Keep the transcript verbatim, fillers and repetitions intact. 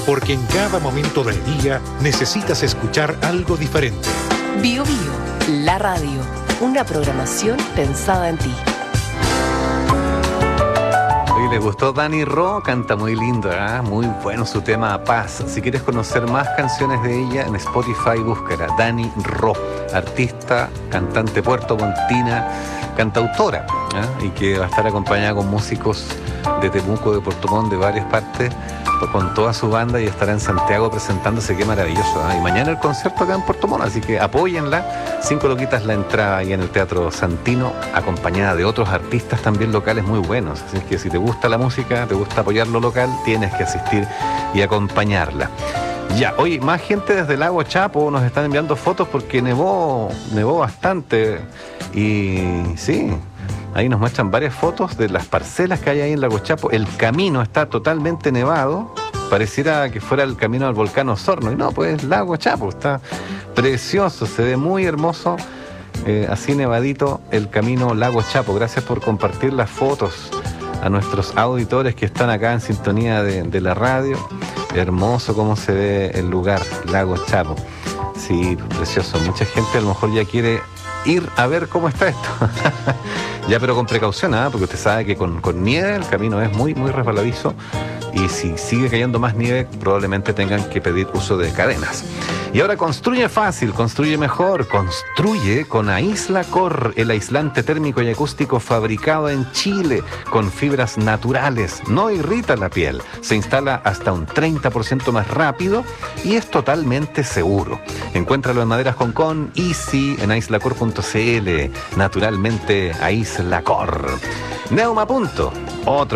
porque en cada momento del día necesitas escuchar algo diferente. Bio Bio, la radio, una programación pensada en ti. Oye, ¿le gustó Dani Ro? Canta muy lindo, ¿eh? Muy bueno su tema Paz. Si quieres conocer más canciones de ella, en Spotify búscala, Dani Ro, artista, cantante puertomontina, cantautora, ¿eh? Y que va a estar acompañada con músicos de Temuco, de Puerto Montt, de varias partes, con toda su banda, y estará en Santiago presentándose. Qué maravilloso, ¿eh? Y mañana el concierto acá en Puerto Montt, así que apóyenla. Cinco loquitas la entrada ahí en el Teatro Santino, acompañada de otros artistas también locales muy buenos. Así que si te gusta la música, te gusta apoyar lo local, tienes que asistir y acompañarla. Ya, oye, más gente desde el Lago Chapo nos están enviando fotos porque nevó, nevó bastante. Y sí, ahí nos muestran varias fotos de las parcelas que hay ahí en Lago Chapo. El camino está totalmente nevado. Pareciera que fuera el camino al volcán Osorno. Y no, pues Lago Chapo está precioso, se ve muy hermoso. Eh, así nevadito el camino Lago Chapo. Gracias por compartir las fotos a nuestros auditores que están acá en sintonía de, de la radio. Hermoso cómo se ve el lugar, Lago Chapo. Sí, precioso. Mucha gente a lo mejor ya quiere ir a ver cómo está esto. Ya, pero con precaución, ¿eh? Porque usted sabe que con, con nieve el camino es muy, muy resbaladizo, y si sigue cayendo más nieve probablemente tengan que pedir uso de cadenas. Y ahora construye fácil, construye mejor, construye con Aislacor, el aislante térmico y acústico fabricado en Chile con fibras naturales. No irrita la piel, se instala hasta un treinta por ciento más rápido y es totalmente seguro. Encuéntralo en Maderas Concón, Easy, en aislacor punto c l. Naturalmente Aislacor. Neuma Punto, otro